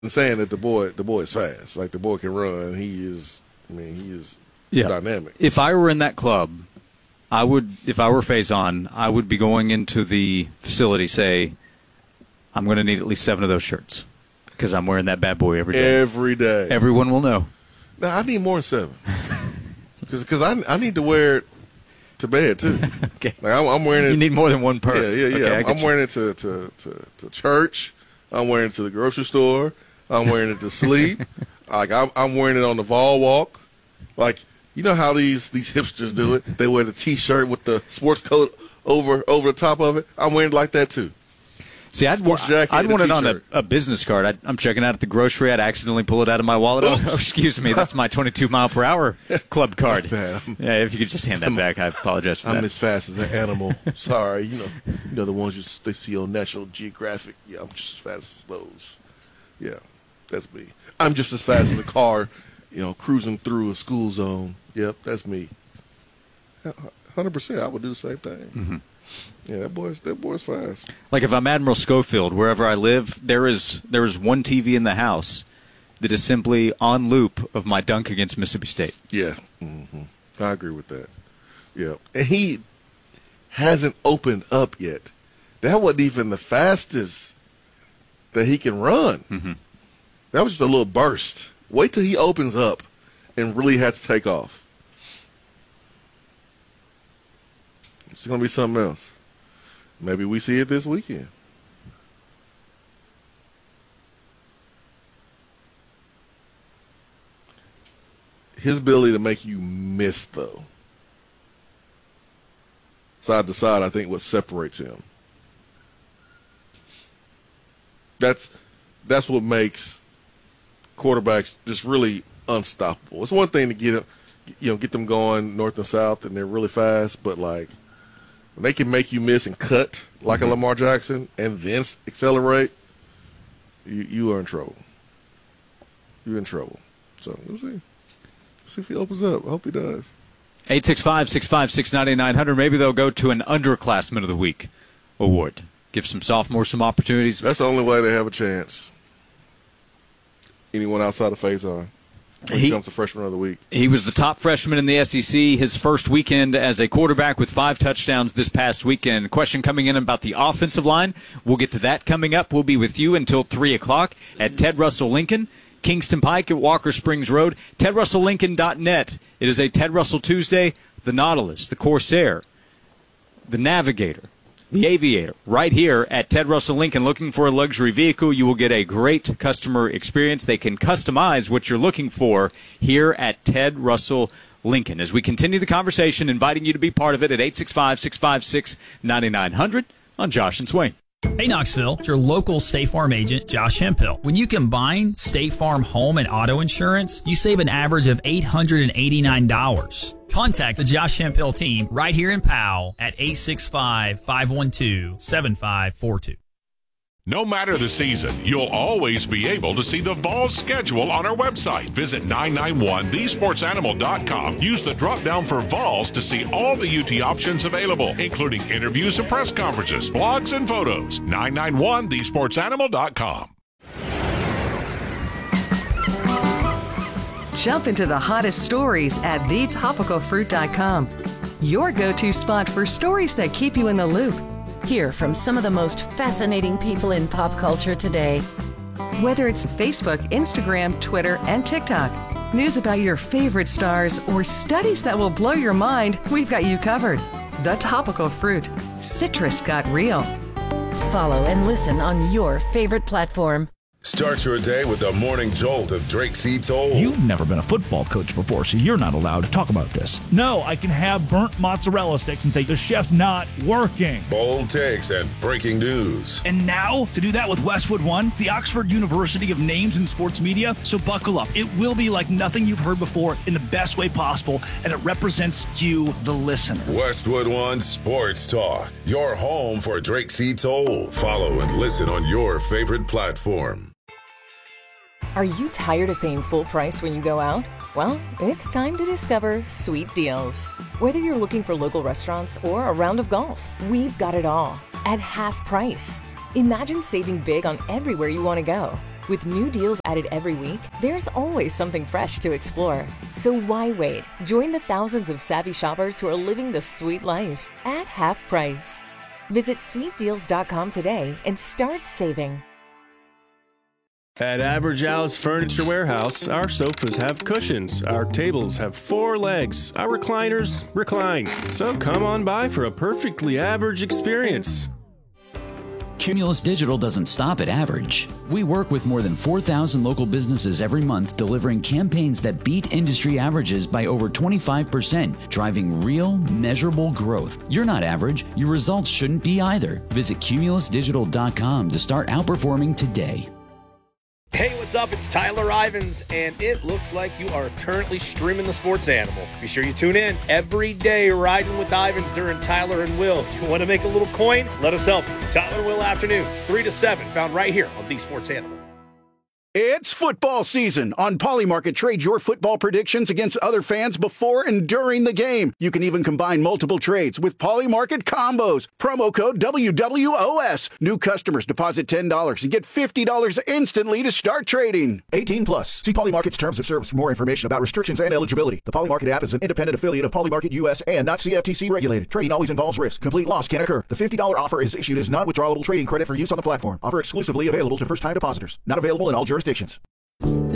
saying that the boy is fast. Like, the boy can run. He is dynamic. If I were in that club, if I were Faison, I would be going into the facility, say, I'm going to need at least 7 of those shirts because I'm wearing that bad boy every day. Every day. Everyone will know. No, I need more than 7. Because I need to wear it to bed, too. Okay. Like, I'm wearing it. You need more than one per. Yeah. Okay, I'm wearing it to church. I'm wearing it to the grocery store. I'm wearing it to sleep. Like, I'm wearing it on the Vol Walk. Like, you know how these hipsters do it? They wear the T-shirt with the sports coat over the top of it. I'm wearing it like that, too. See, I'd want it on a business card. I'm checking out at the grocery. I'd accidentally pull it out of my wallet. Oh, excuse me. That's my 22-mile-per-hour club card. Yeah, if you could just hand that back, I apologize for that. I'm as fast as an animal. Sorry. You know the ones they see on National Geographic. Yeah, I'm just as fast as those. Yeah, that's me. I'm just as fast as a car, cruising through a school zone. Yep, that's me. 100%. I would do the same thing. Mm-hmm. Yeah, that boy's fast. Like if I'm Admiral Schofield, wherever I live, there is one TV in the house that is simply on loop of my dunk against Mississippi State. Yeah, mm-hmm. I agree with that. Yeah, and he hasn't opened up yet. That wasn't even the fastest that he can run. Mm-hmm. That was just a little burst. Wait till he opens up and really has to take off. It's going to be something else. Maybe we see it this weekend. His ability to make you miss, though, side to side, I think what separates him. That's what makes quarterbacks just really unstoppable. It's one thing to get them going north and south, and they're really fast, but like when they can make you miss and cut like a Lamar Jackson and then accelerate, you are in trouble. You're in trouble. So we'll see. See if he opens up. I hope he does. 865-656-9900. Maybe they'll go to an Underclassman of the Week award. Give some sophomores some opportunities. That's the only way they have a chance. Anyone outside of Faison becomes the Freshman of the Week. He was the top freshman in the SEC his first weekend as a quarterback with 5 touchdowns this past weekend. Question coming in about the offensive line. We'll get to that coming up. We'll be with you until 3 o'clock at Ted Russell Lincoln, Kingston Pike at Walker Springs Road, TedRussellLincoln.net. It is a Ted Russell Tuesday. The Nautilus, the Corsair, the Navigator, the Aviator, right here at Ted Russell Lincoln. Looking for a luxury vehicle, you will get a great customer experience. They can customize what you're looking for here at Ted Russell Lincoln. As we continue the conversation, inviting you to be part of it at 865-656-9900 on Josh and Swain. Hey Knoxville, it's your local State Farm agent, Josh Hemphill. When you combine State Farm home and auto insurance, you save an average of $889. Contact the Josh Hemphill team right here in Powell at 865-512-7542. No matter the season, you'll always be able to see the Vols schedule on our website. Visit 991thesportsanimal.com. Use the drop-down for Vols to see all the UT options available, including interviews and press conferences, blogs, and photos. 991thesportsanimal.com. Jump into the hottest stories at thetopicalfruit.com. Your go-to spot for stories that keep you in the loop. Hear from some of the most fascinating people in pop culture today. Whether it's Facebook, Instagram, Twitter, and TikTok, news about your favorite stars, or studies that will blow your mind, we've got you covered. The Topical Fruit. Citrus got real. Follow and listen on your favorite platform. Start your day with the morning jolt of Drake C. Toll. You've never been a football coach before, so you're not allowed to talk about this. No, I can have burnt mozzarella sticks and say the chef's not working. Bold takes and breaking news. And now, to do that with Westwood One, the Oxford University of Names in Sports Media. So buckle up. It will be like nothing you've heard before in the best way possible, and it represents you, the listener. Westwood One Sports Talk. Your home for Drake C. Toll. Follow and listen on your favorite platform. Are you tired of paying full price when you go out? Well, it's time to discover Sweet Deals. Whether you're looking for local restaurants or a round of golf, we've got it all at half price. Imagine saving big on everywhere you want to go. With new deals added every week, there's always something fresh to explore. So why wait? Join the thousands of savvy shoppers who are living the sweet life at half price. Visit sweetdeals.com today and start saving. At Average Al's Furniture Warehouse, our sofas have cushions, our tables have 4 legs, our recliners recline. So come on by for a perfectly average experience. Cumulus Digital doesn't stop at average. We work with more than 4,000 local businesses every month, delivering campaigns that beat industry averages by over 25%, driving real, measurable growth. You're not average. Your results shouldn't be either. Visit cumulusdigital.com to start outperforming today. Hey, what's up? It's Tyler Ivins, and it looks like you are currently streaming The Sports Animal. Be sure you tune in every day, riding with Ivins during Tyler and Will. You want to make a little coin? Let us help you. Tyler and Will afternoons, 3 to 7, found right here on The Sports Animal. It's football season. On Polymarket, trade your football predictions against other fans before and during the game. You can even combine multiple trades with Polymarket combos. Promo code WWOS. New customers deposit $10 and get $50 instantly to start trading. 18 plus. See Polymarket's terms of service for more information about restrictions and eligibility. The Polymarket app is an independent affiliate of Polymarket US and not CFTC regulated. Trading always involves risk. Complete loss can occur. The $50 offer is issued as non-withdrawable trading credit for use on the platform. Offer exclusively available to first-time depositors. Not available in all jurisdictions.